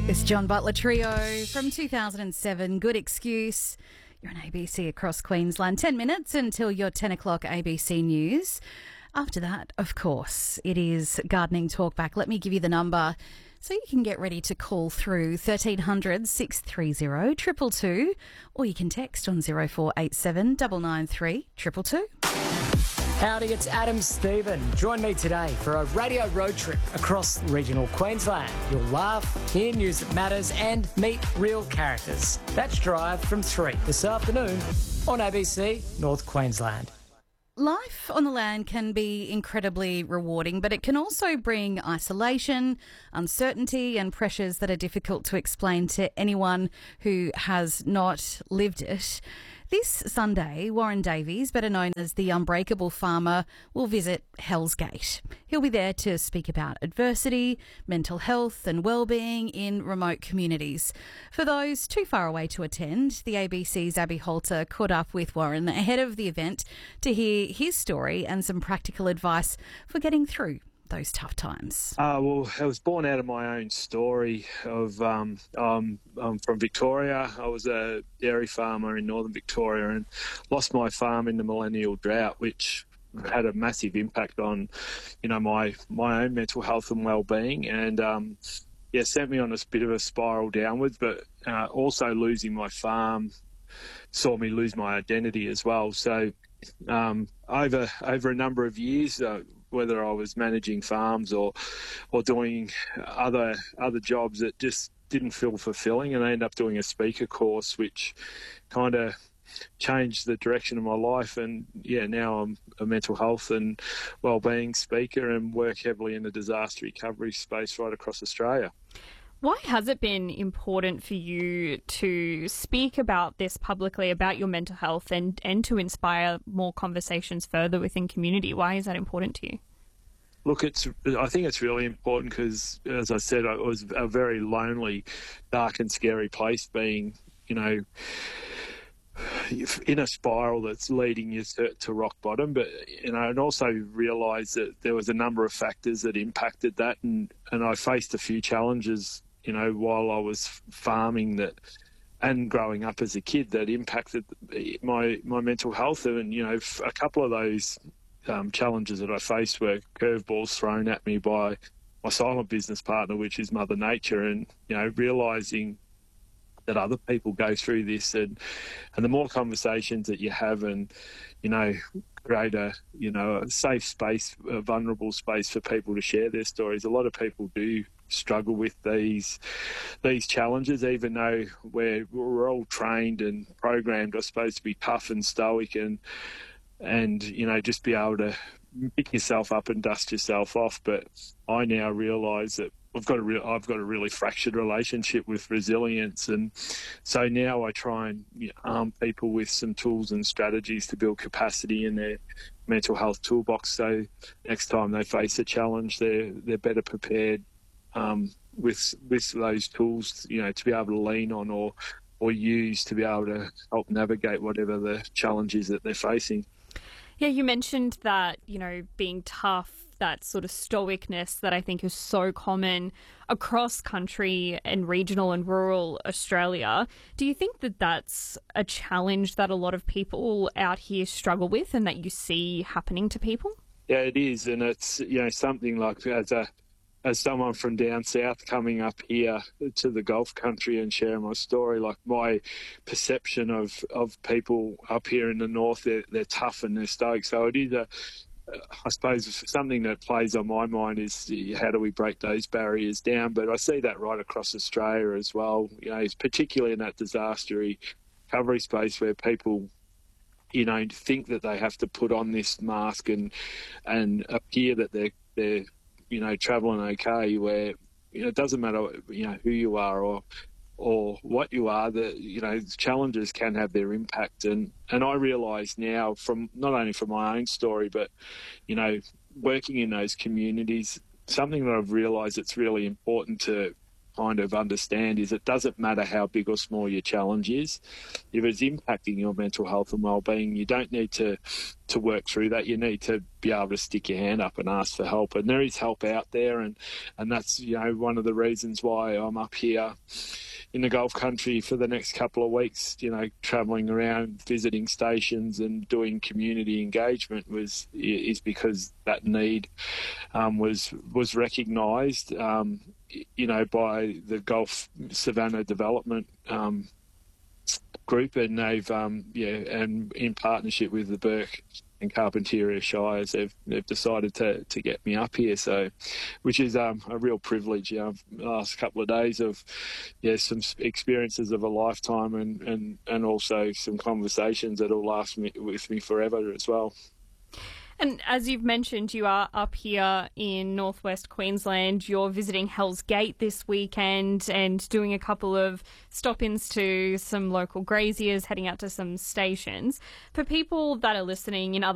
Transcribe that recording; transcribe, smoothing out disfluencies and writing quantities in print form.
It's John Butler Trio from 2007, Good Excuse. You're on ABC across Queensland. 10 minutes until your 10 o'clock ABC News. After that, of course, it is Gardening Talkback. Let me give you the number so you can get ready to call through 1300 630 222, or you can text on 0487 993 222. Howdy, it's Adam Stephen. Join me today for a radio road trip across regional Queensland. You'll laugh, hear news that matters and meet real characters. That's Drive from 3 this afternoon on ABC North Queensland. Life on the land can be incredibly rewarding, but it can also bring isolation, uncertainty and pressures that are difficult to explain to anyone who has not lived it. This Sunday, Warren Davies, better known as the Unbreakable Farmer, will visit Hell's Gate. He'll be there to speak about adversity, mental health and well-being in remote communities. For those too far away to attend, the ABC's Abby Holter caught up with Warren ahead of the event to hear his story and some practical advice for getting through those tough times. Well, I was born out of my own story of I'm from Victoria. I was a dairy farmer in northern Victoria and lost my farm in the millennial drought, which had a massive impact on, my own mental health and well-being, and sent me on a bit of a spiral downwards. But also losing my farm saw me lose my identity as well. So over a number of years, whether I was managing farms or doing other jobs that just didn't feel fulfilling, and I ended up doing a speaker course, which kind of changed the direction of my life. And now I'm a mental health and wellbeing speaker and work heavily in the disaster recovery space right across Australia. Why has it been important for you to speak about this publicly, about your mental health, and to inspire more conversations further within community? Why is that important to you? Look, I think it's really important because, as I said, it was a very lonely, dark and scary place, being, in a spiral that's leading you to rock bottom. But, and also realise that there was a number of factors that impacted that, and I faced a few challenges, while I was farming and growing up as a kid that impacted my mental health. And, a couple of those challenges that I faced were curveballs thrown at me by my silent business partner, which is Mother Nature, and, realising that other people go through this, and the more conversations that you have and, create a safe space, a vulnerable space for people to share their stories. A lot of people do struggle with these challenges, even though we're all trained and programmed, I suppose, to be tough and stoic and just be able to pick yourself up and dust yourself off. But I now realise that I've got a really fractured relationship with resilience, and so now I try and arm people with some tools and strategies to build capacity in their mental health toolbox, so next time they face a challenge, they're better prepared with those tools, to be able to lean on or use to be able to help navigate whatever the challenge is that they're facing. Yeah, you mentioned that, being tough, that sort of stoicness that I think is so common across country and regional and rural Australia. Do you think that that's a challenge that a lot of people out here struggle with and that you see happening to people? Yeah, it is. And it's, something like as someone from down south coming up here to the Gulf country and sharing my story, like my perception of people up here in the north, they're tough and they're stoic. So it is I suppose something that plays on my mind is how do we break those barriers down? But I see that right across Australia as well, particularly in that disaster recovery space where people, think that they have to put on this mask and appear that they're travelling okay, where, it doesn't matter, who you are or what you are, that, challenges can have their impact. And I realise now, from not only from my own story, but, working in those communities, something that I've realised it's really important to kind of understand is it doesn't matter how big or small your challenge is. If it's impacting your mental health and well-being, you don't need to work through that. You need to be able to stick your hand up and ask for help. And there is help out there, and that's, you know, one of the reasons why I'm up here in the Gulf country for the next couple of weeks, you know, travelling around, visiting stations and doing community engagement is because that need was recognised, you know, by the Gulf Savannah Development Group, and they've and in partnership with the Burke and Carpentaria Shires, they've decided to get me up here. So, which is a real privilege. The last couple of days of some experiences of a lifetime, and also some conversations that'll last with me forever as well. And as you've mentioned, you are up here in northwest Queensland. You're visiting Hell's Gate this weekend and doing a couple of stop-ins to some local graziers, heading out to some stations. For people that are listening in other